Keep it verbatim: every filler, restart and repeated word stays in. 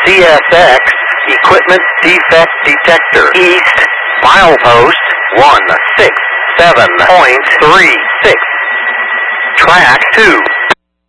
C S X, equipment defect detector. East, milepost one six seven point three six. Track two.